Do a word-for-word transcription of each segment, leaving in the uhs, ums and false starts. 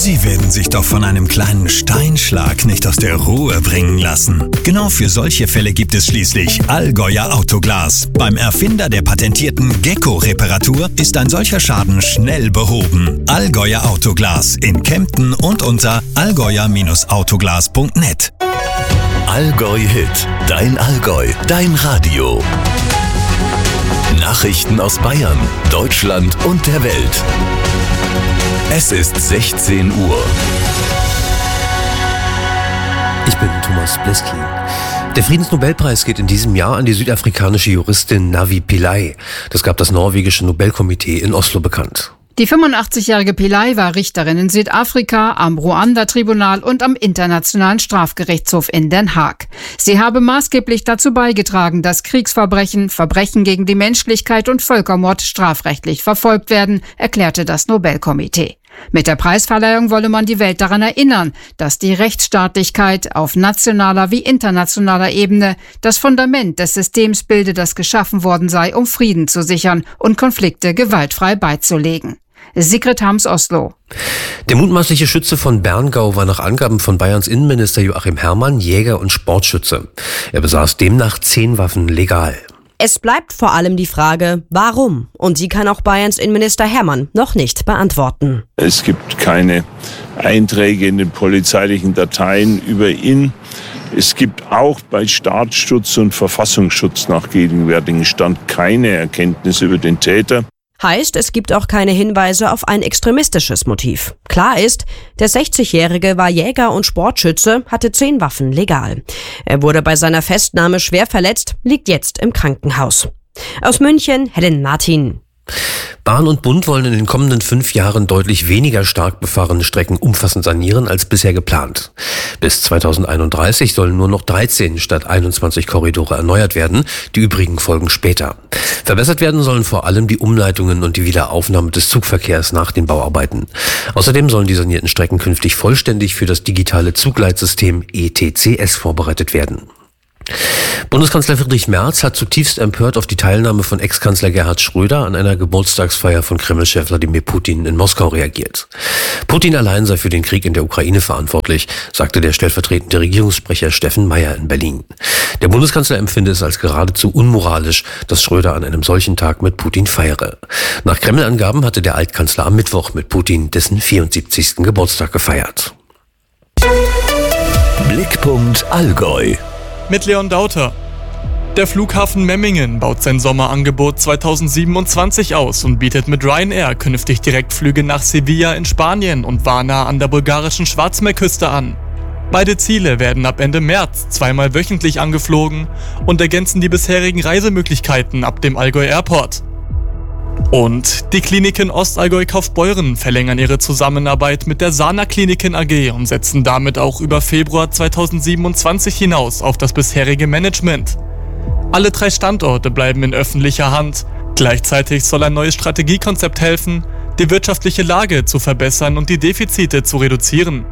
Sie werden sich doch von einem kleinen Steinschlag nicht aus der Ruhe bringen lassen. Genau für solche Fälle gibt es schließlich Allgäuer Autoglas. Beim Erfinder der patentierten Gecko-Reparatur ist ein solcher Schaden schnell behoben. Allgäuer Autoglas in Kempten und unter allgäuer Autoglas punkt net. Allgäu Hit, dein Allgäu, dein Radio. Nachrichten aus Bayern, Deutschland und der Welt. Es ist sechzehn Uhr. Ich bin Thomas Bleski. Der Friedensnobelpreis geht in diesem Jahr an die südafrikanische Juristin Navi Pillay. Das gab das norwegische Nobelkomitee in Oslo bekannt. Die fünfundachtzigjährige Pillay war Richterin in Südafrika, am Ruanda-Tribunal und am Internationalen Strafgerichtshof in Den Haag. Sie habe maßgeblich dazu beigetragen, dass Kriegsverbrechen, Verbrechen gegen die Menschlichkeit und Völkermord strafrechtlich verfolgt werden, erklärte das Nobelkomitee. Mit der Preisverleihung wolle man die Welt daran erinnern, dass die Rechtsstaatlichkeit auf nationaler wie internationaler Ebene das Fundament des Systems bilde, das geschaffen worden sei, um Frieden zu sichern und Konflikte gewaltfrei beizulegen. Sigrid Harms, Oslo. Der mutmaßliche Schütze von Berngau war nach Angaben von Bayerns Innenminister Joachim Herrmann Jäger und Sportschütze. Er besaß demnach zehn Waffen legal. Es bleibt vor allem die Frage, warum? Und die kann auch Bayerns Innenminister Herrmann noch nicht beantworten. Es gibt keine Einträge in den polizeilichen Dateien über ihn. Es gibt auch bei Staatsschutz und Verfassungsschutz nach gegenwärtigem Stand keine Erkenntnisse über den Täter. Heißt, es gibt auch keine Hinweise auf ein extremistisches Motiv. Klar ist, der sechzigjährige war Jäger und Sportschütze, hatte zehn Waffen legal. Er wurde bei seiner Festnahme schwer verletzt, liegt jetzt im Krankenhaus. Aus München, Helen Martin. Bahn und Bund wollen in den kommenden fünf Jahren deutlich weniger stark befahrene Strecken umfassend sanieren als bisher geplant. Bis zweitausendeinunddreißig sollen nur noch dreizehn statt einundzwanzig Korridore erneuert werden, die übrigen folgen später. Verbessert werden sollen vor allem die Umleitungen und die Wiederaufnahme des Zugverkehrs nach den Bauarbeiten. Außerdem sollen die sanierten Strecken künftig vollständig für das digitale Zugleitsystem E T C S vorbereitet werden. Bundeskanzler Friedrich Merz hat zutiefst empört auf die Teilnahme von Ex-Kanzler Gerhard Schröder an einer Geburtstagsfeier von Kreml-Chef Wladimir Putin in Moskau reagiert. Putin allein sei für den Krieg in der Ukraine verantwortlich, sagte der stellvertretende Regierungssprecher Steffen Meyer in Berlin. Der Bundeskanzler empfinde es als geradezu unmoralisch, dass Schröder an einem solchen Tag mit Putin feiere. Nach Kreml-Angaben hatte der Altkanzler am Mittwoch mit Putin dessen vierundsiebzigsten Geburtstag gefeiert. Blickpunkt Allgäu. Mit Leon Dauter. Der Flughafen Memmingen baut sein Sommerangebot zweitausendsiebenundzwanzig aus und bietet mit Ryanair künftig Direktflüge nach Sevilla in Spanien und Varna an der bulgarischen Schwarzmeerküste an. Beide Ziele werden ab Ende März zweimal wöchentlich angeflogen und ergänzen die bisherigen Reisemöglichkeiten ab dem Allgäu Airport. Und die Kliniken Ostallgäu-Kaufbeuren verlängern ihre Zusammenarbeit mit der Sana Kliniken A G und setzen damit auch über Februar zweitausendsiebenundzwanzig hinaus auf das bisherige Management. Alle drei Standorte bleiben in öffentlicher Hand. Gleichzeitig soll ein neues Strategiekonzept helfen, die wirtschaftliche Lage zu verbessern und die Defizite zu reduzieren.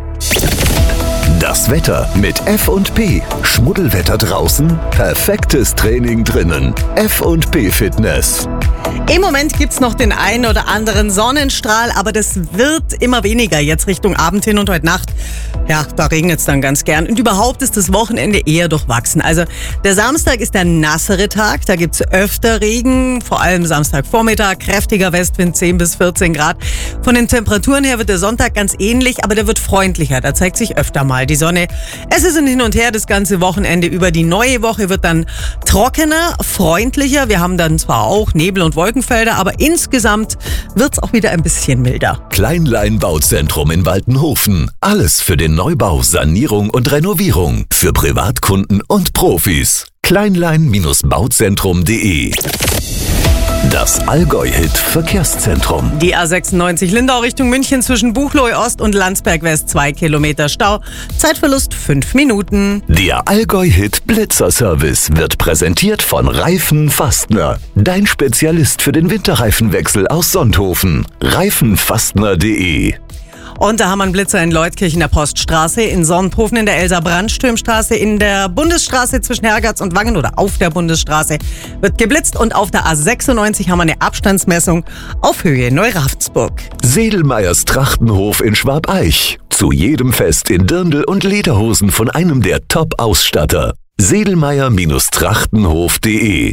Das Wetter mit F und P. Schmuddelwetter draußen, perfektes Training drinnen. F und P Fitness. Im Moment gibt's noch den einen oder anderen Sonnenstrahl, aber das wird immer weniger jetzt Richtung Abend hin und heute Nacht. Ja, da regnet's dann ganz gern. Und überhaupt ist das Wochenende eher durchwachsen. Also der Samstag ist der nassere Tag, da gibt's öfter Regen, vor allem Samstagvormittag, kräftiger Westwind, zehn bis vierzehn Grad. Von den Temperaturen her wird der Sonntag ganz ähnlich, aber der wird freundlicher, da zeigt sich öfter mal die Sonne. Es ist ein Hin und Her das ganze Wochenende über. Die neue Woche wird dann trockener, freundlicher. Wir haben dann zwar auch Nebel und Wolkenfelder, aber insgesamt wird's auch wieder ein bisschen milder. Kleinlein Bauzentrum in Waltenhofen. Alles für den Neubau, Sanierung und Renovierung. Für Privatkunden und Profis. kleinlein Bauzentrum punkt de. Das Allgäu-Hit Verkehrszentrum. Die A sechsundneunzig Lindau Richtung München zwischen Buchloe Ost und Landsberg West zwei Kilometer Stau. Zeitverlust fünf Minuten. Der Allgäu-Hit Blitzerservice wird präsentiert von Reifen Fastner. Dein Spezialist für den Winterreifenwechsel aus Sonthofen. reifenfastner punkt de. Und da haben wir einen Blitzer in Leutkirch in der Poststraße, in Sonnenhofen in der Elsa-Brandstürm-Straße, in der Bundesstraße zwischen Hergatz und Wangen oder auf der Bundesstraße wird geblitzt. Und auf der A sechsundneunzig haben wir eine Abstandsmessung auf Höhe Neuraftsburg. Sedelmeyers Trachtenhof in Schwabeich. Zu jedem Fest in Dirndl und Lederhosen von einem der Top-Ausstatter. sedelmeyer Trachtenhof punkt de.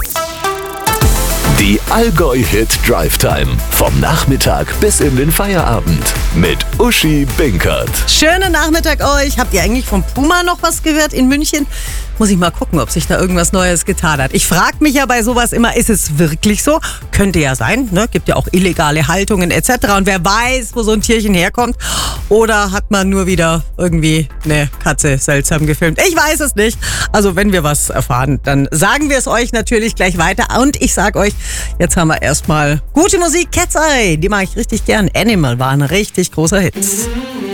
Die Allgäu-Hit Drive Time. Vom Nachmittag bis in den Feierabend. Mit Uschi Binkert. Schönen Nachmittag euch. Habt ihr eigentlich vom Puma noch was gehört in München? Muss ich mal gucken, ob sich da irgendwas Neues getan hat. Ich frage mich ja bei sowas immer, ist es wirklich so? Könnte ja sein, ne? Gibt ja auch illegale Haltungen et cetera. Und wer weiß, wo so ein Tierchen herkommt. Oder hat man nur wieder irgendwie eine Katze seltsam gefilmt? Ich weiß es nicht. Also wenn wir was erfahren, dann sagen wir es euch natürlich gleich weiter. Und ich sag euch, jetzt haben wir erstmal gute Musik. Cat's Eye, die mag ich richtig gern. Animal war ein richtig großer Hit.